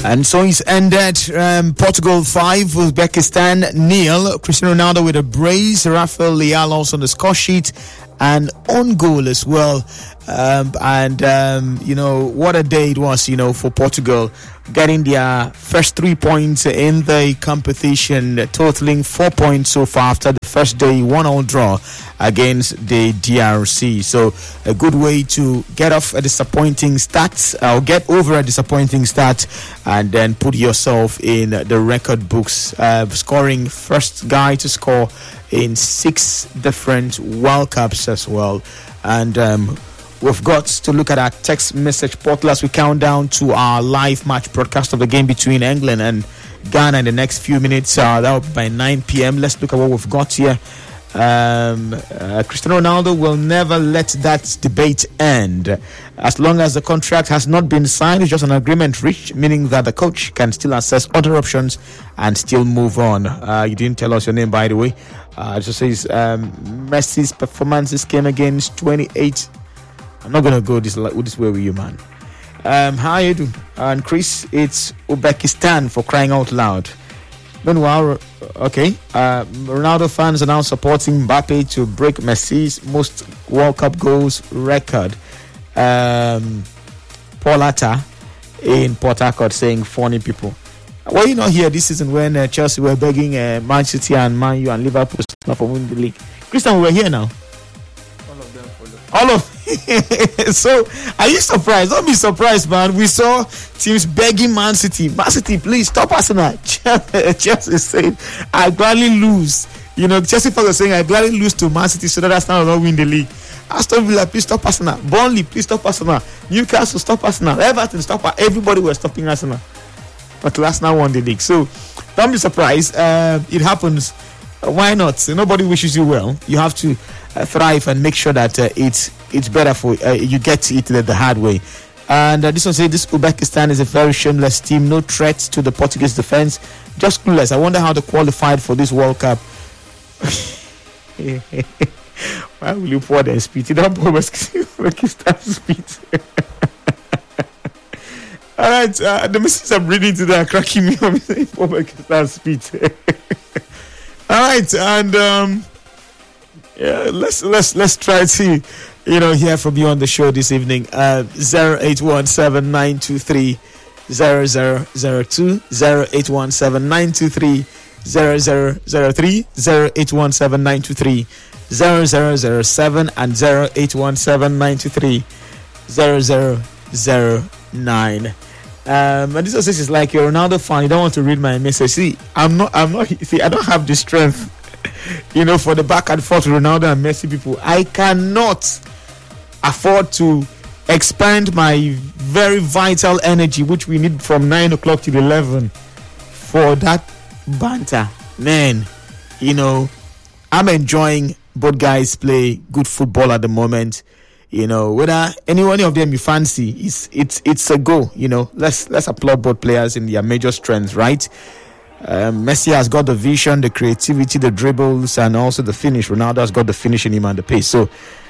And so it's ended. Portugal 5, Uzbekistan 0. Cristiano Ronaldo with a brace. Rafael Leal also on the score sheet. And on goal as well. What a day it was, for Portugal. Getting their first 3 points in the competition, totaling 4 points so far after the first day 1-1 draw against the DRC. So a good way to get off a disappointing start, or get over a disappointing start, and then put yourself in the record books, scoring first guy to score in 6 different World Cups as well. And we've got to look at our text message portal as we count down to our live match broadcast of the game between England and Ghana in the next few minutes. That will be by 9 p.m. Let's look at what we've got here. Cristiano Ronaldo will never let that debate end. As long as the contract has not been signed, it's just an agreement reached, meaning that the coach can still assess other options and still move on. You didn't tell us your name, by the way. It just says Messi's performances came against 28. I'm not going to go this way with you, man. How you doing? And Chris, it's Uzbekistan for crying out loud. Meanwhile, okay, Ronaldo fans are now supporting Mbappe to break Messi's most World Cup goals record. Paul Atta in Port Harcourt saying funny people. Were you not here this season when Chelsea were begging Man City and Man U and Liverpool for winning the league? Christian, we were here now. All of them follow. All of so are you surprised? Don't be surprised, man. We saw teams begging Man City, please stop Arsenal. Chelsea saying I gladly lose. Chelsea fans are saying I gladly lose to Man City so that Arsenal will not win the league. Aston Villa, please stop Arsenal. Burnley, please stop Arsenal. Newcastle, stop Arsenal. Everton, stop. Everybody was stopping Arsenal, but Arsenal won the league. So don't be surprised. It happens. Why not? Nobody wishes you well. You have to thrive and make sure that it's better for you get it the hard way. And this one says this Uzbekistan is a very shameless team, no threat to the Portuguese defense, just clueless. I wonder how they qualified for this World Cup. Why will you pour their speed? You don't pour Uzbekistan speed. All right, the messages I'm reading today are cracking me up. Uzbekistan speed. All right, and let's try to hear from you on the show this evening. 0817-923-0002, 0817-923-0003, 0817-923-0007, and 0817-923-0009. And this also is like you're a Ronaldo fan. You don't want to read my message. See, I'm not. See, I don't have the strength, for the back and forth Ronaldo and Messi people. I cannot afford to expand my very vital energy, which we need from 9 o'clock till 11, for that banter. Man, I'm enjoying both guys play good football at the moment. Whether any of them you fancy, it's a go. Let's applaud both players in their major strengths, right? Messi has got the vision, the creativity, the dribbles, and also the finish. Ronaldo has got the finish in him and the pace. So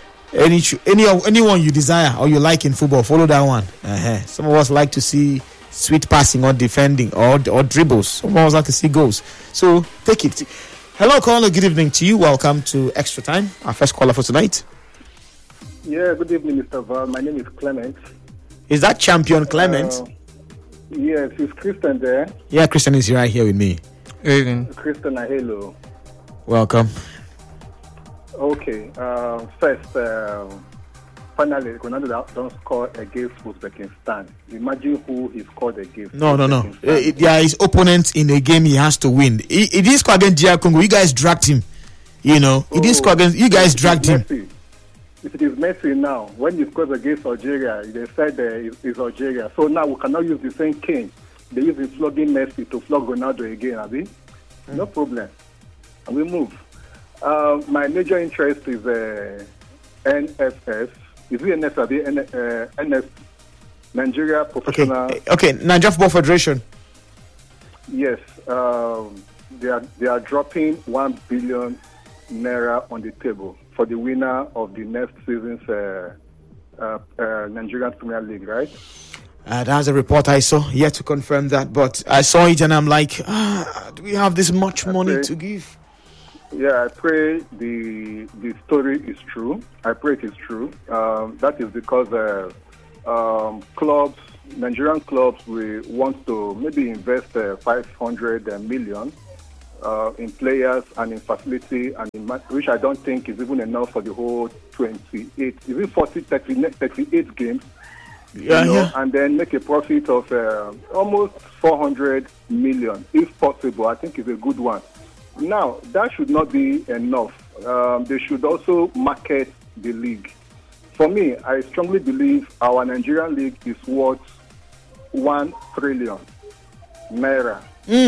anyone you desire or you like in football, follow that one. Some of us like to see sweet passing or defending or dribbles. Some of us like to see goals. So take it. Hello, caller. Good evening to you. Welcome to Extra Time. Our first caller for tonight. Yeah, good evening, Mr. Val. My name is Clement. Is that Champion Clement? Yes, is Christian there? Yeah, Christian is right here with me. Good evening. Christian, hello. Welcome. Okay, first, finally, Ronaldo don't score against Uzbekistan. Imagine who he scored against. No. There is opponent in a game he has to win. He didn't score against DR Congo. You guys dragged him. He didn't score against. You guys dragged him. If it is Messi now, when he scores against Algeria, they said it's Algeria. So now we cannot use the same king. They use the flogging Messi to flog Ronaldo again, Abi. No problem. And we move. My major interest is NFS. Is it NFS? NF, Nigeria Professional. Okay, Nigeria Football Federation. Yes. They are dropping 1 billion naira on the table for the winner of the next season's Nigerian Premier League, right? That's a report I saw. Yet to confirm that, but I saw it and I'm like, do we have this much money to give? Yeah, I pray the story is true. I pray it is true. That is because Nigerian clubs, we want to maybe invest 500 million in players and in facility, and which I don't think is even enough for the whole 28. Is it 38 games? Yeah. And then make a profit of almost 400 million, if possible. I think is a good one. Now, that should not be enough. They should also market the league. For me, I strongly believe our Nigerian league is worth 1 trillion naira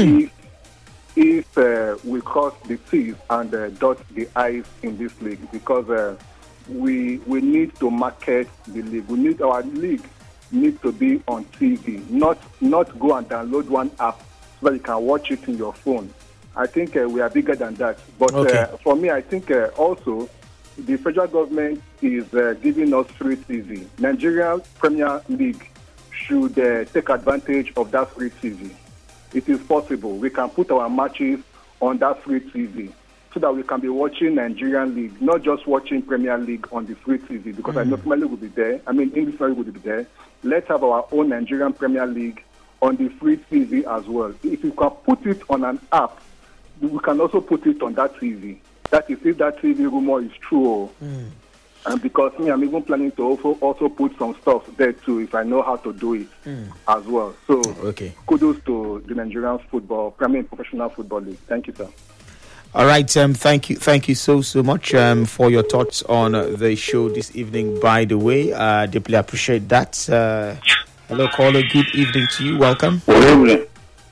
if we cross the T's and dot the I's in this league, because we need to market the league. We need our league needs to be on TV, not go and download one app so that you can watch it in your phone. I think we are bigger than that. But for me, I think also the federal government is giving us free TV. Nigeria Premier League should take advantage of that free TV. It is possible. We can put our matches on that free TV so that we can be watching Nigerian League, not just watching Premier League on the free TV, because I know Premier League will be there. I mean, English Premier League will be there. Let's have our own Nigerian Premier League on the free TV as well. If you can put it on an app, we can also put it on that TV. That is, if that TV rumor is true. And because me, I'm even planning to also put some stuff there too, if I know how to do it as well. So, kudos to the Nigerian Premier Professional Football League. Thank you, sir. All right, thank you so much for your thoughts on the show this evening. By the way, deeply appreciate that. Hello, caller. Good evening to you. Welcome. Good evening.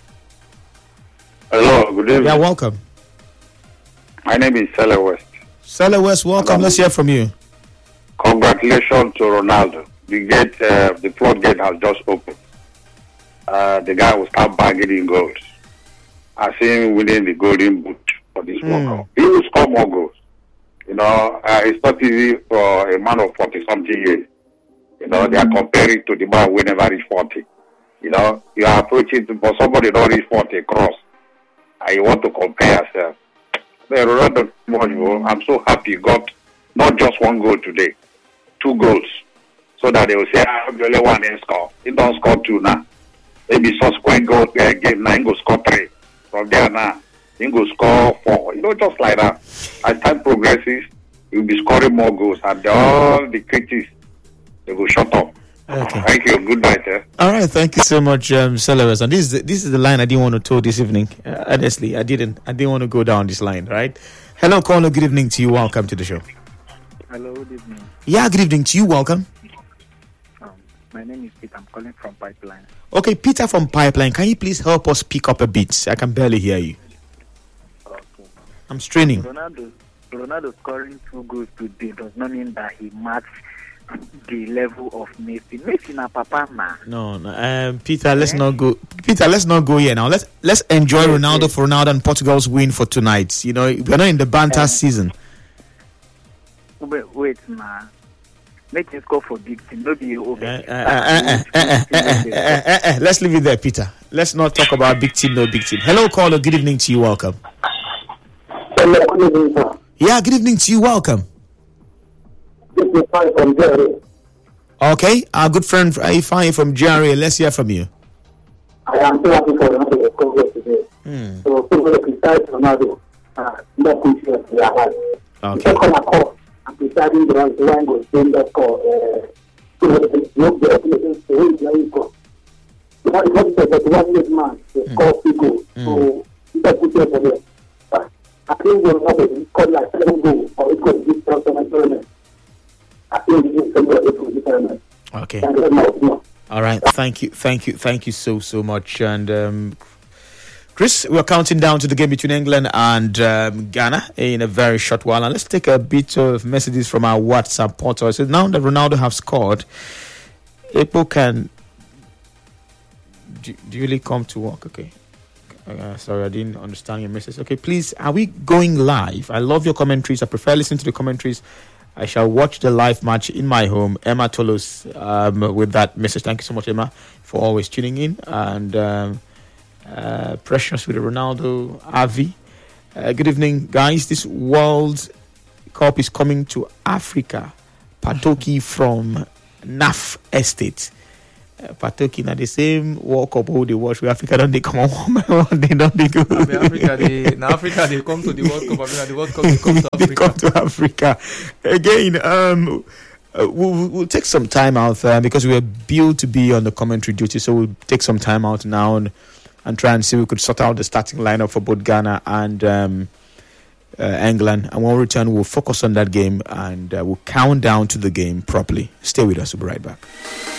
Hello. Good evening. Yeah, welcome. My name is Sele West. Sele West, welcome. Let's hear from you. Congratulations to Ronaldo. The floodgate has just opened. The guy will start bagging in goals. I see him winning the Golden Boot for this World Cup. He will score more goals. It's not easy for a man of 40-something years. They are comparing to the man who never reached 40. You are approaching for somebody not reach 40 across. And you want to compare yourself. Ronaldo, I'm so happy he got not just one goal today, 2 goals. So that they will say, I'm the only one in score. He don't score 2 now. Maybe subsequent goal game now, he will score 3. From there now, he will score 4. Just like that. As time progresses, he will be scoring more goals. And all the critics, they will shut up. Okay. Thank you. Good night. All right. Thank you so much, Sellers. And this is the line I didn't want to toe this evening. Honestly, I didn't want to go down this line, right? Hello, caller. Good evening to you. Welcome to the show. Hello, good evening. Yeah, good evening to you. Welcome. My name is Peter. I'm calling from Pipeline. Okay, Peter from Pipeline. Can you please help us pick up a bit? I can barely hear you. Okay. I'm straining. Ronaldo scoring 2 goals today does not mean that he matched the level of Messi. Messi na papa ma. No. Peter, let's not go. Peter, let's not go here now. Let's enjoy Ronaldo for Ronaldo and Portugal's win for tonight. We're not in the banter season. Wait, man. Make him score for big team. Not be over. Let's leave it there, Peter. Let's not talk about big team, no big team. Hello, caller. Good evening to you. Welcome. Hello, good evening, sir. Yeah, good evening to you. Welcome. This is Ifeanyi from Jerry. Okay, our good friend Ifeanyi from Jerry. Let's hear from you. I am so happy for Ronaldo progress today. So, people criticize Ronaldo. Not conscious they are hard. Okay. The second call, I'm criticizing the one was doing that call. The one man to score 3 goals. So, that's good for them. But I think we're not going to score like 7 goals or it could be tournament. Okay. All right. Thank you so much. And Chris, we're counting down to the game between England and Ghana in a very short while. And let's take a bit of messages from our WhatsApp portal. So now that Ronaldo have scored, people can duly come to work. Okay. Sorry, I didn't understand your message. Okay, please, are we going live? I love your commentaries. I prefer listening to the commentaries I shall watch the live match in my home. Emma Tolos with that message. Thank you so much, Emma, for always tuning in. And Precious with Ronaldo, Avi. Good evening, guys. This World Cup is coming to Africa. Patoki from NAF Estate. Patoki na the same World Cup who they watch with Africa. Don't they come on one by one? They don't they go. Africa they come to the World Cup. The World Cup they come to Africa. They come to Africa again. We'll take some time out because we are billed to be on the commentary duty. So we'll take some time out now and try and see if we could sort out the starting lineup for both Ghana and England. And when we return, we'll focus on that game and we'll count down to the game properly. Stay with us. We'll be right back.